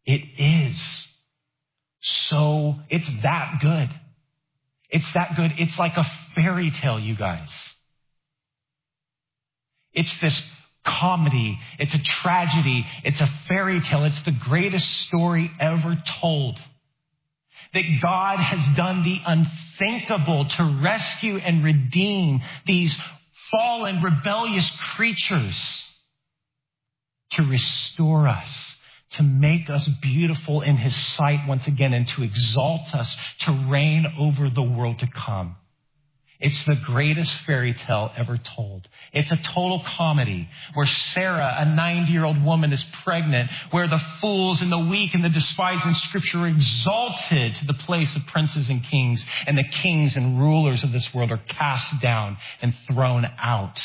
It is. So it's that good. It's that good. It's like a fairy tale, you guys. It's this comedy. It's a tragedy. It's a fairy tale. It's the greatest story ever told. That God has done the unthinkable to rescue and redeem these fallen, rebellious creatures, to restore us, to make us beautiful in his sight once again, and to exalt us to reign over the world to come. It's the greatest fairy tale ever told. It's a total comedy where Sarah, a 90-year-old woman, is pregnant, where the fools and the weak and the despised in Scripture are exalted to the place of princes and kings, and the kings and rulers of this world are cast down and thrown out.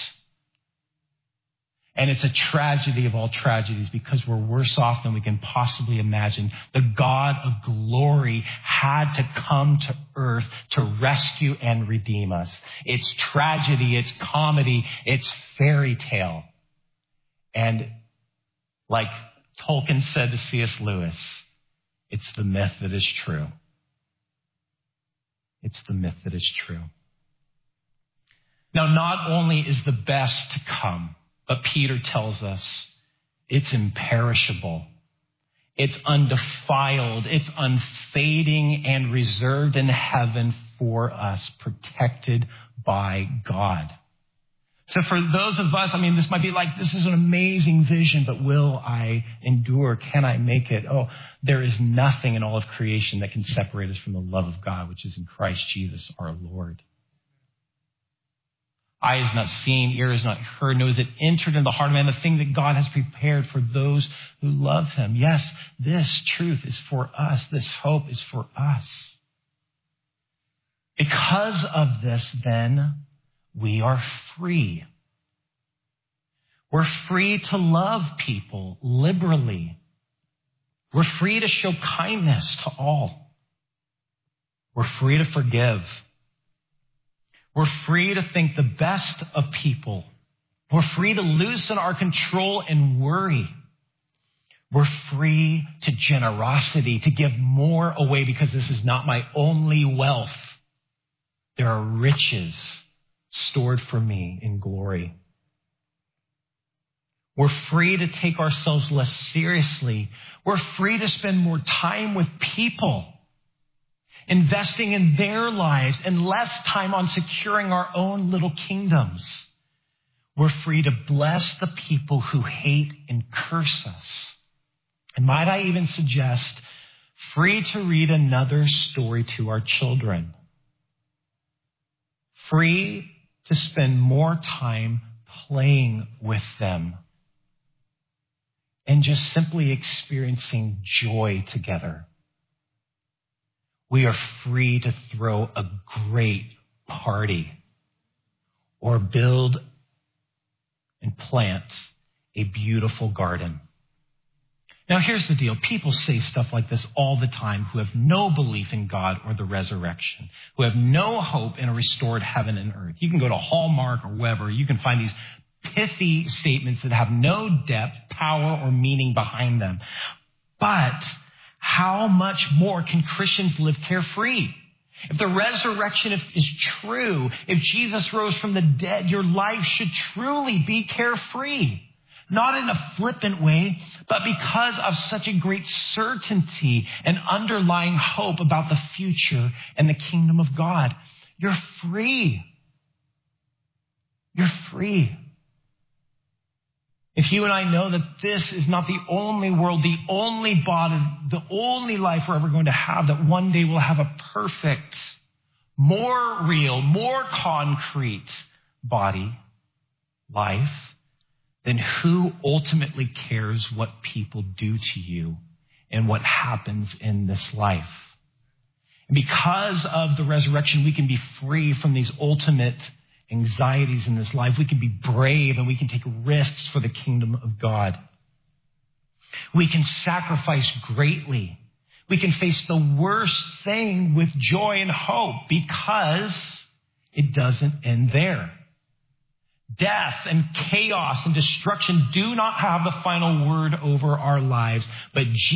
And it's a tragedy of all tragedies because we're worse off than we can possibly imagine. The God of glory had to come to earth to rescue and redeem us. It's tragedy, it's comedy, it's fairy tale. And like Tolkien said to C.S. Lewis, it's the myth that is true. It's the myth that is true. Now, not only is the best to come, but Peter tells us it's imperishable. It's undefiled. It's unfading and reserved in heaven for us, protected by God. So for those of us, this might be like, this is an amazing vision, but will I endure? Can I make it? Oh, there is nothing in all of creation that can separate us from the love of God, which is in Christ Jesus our Lord. Eye has not seen, ear has not heard, nor has it entered into the heart of man, the thing that God has prepared for those who love him. Yes, this truth is for us. This hope is for us. Because of this, then, we are free. We're free to love people liberally. We're free to show kindness to all. We're free to forgive. We're free to think the best of people. We're free to loosen our control and worry. We're free to generosity, to give more away because this is not my only wealth. There are riches stored for me in glory. We're free to take ourselves less seriously. We're free to spend more time with people, investing in their lives and less time on securing our own little kingdoms. We're free to bless the people who hate and curse us. And might I even suggest, free to read another story to our children. Free to spend more time playing with them and just simply experiencing joy together. We are free to throw a great party or build and plant a beautiful garden. Now, here's the deal. People say stuff like this all the time who have no belief in God or the resurrection, who have no hope in a restored heaven and earth. You can go to Hallmark or wherever. You can find these pithy statements that have no depth, power, or meaning behind them. But how much more can Christians live carefree? If the resurrection is true, if Jesus rose from the dead, your life should truly be carefree. Not in a flippant way, but because of such a great certainty and underlying hope about the future and the kingdom of God. You're free. You're free. If you and I know that this is not the only world, the only body, the only life we're ever going to have, that one day we'll have a perfect, more real, more concrete body, life, then who ultimately cares what people do to you and what happens in this life? And because of the resurrection, we can be free from these ultimate anxieties in this life. We can be brave and we can take risks for the kingdom of God. We can sacrifice greatly. We can face the worst thing with joy and hope because it doesn't end there. Death and chaos and destruction do not have the final word over our lives, but Jesus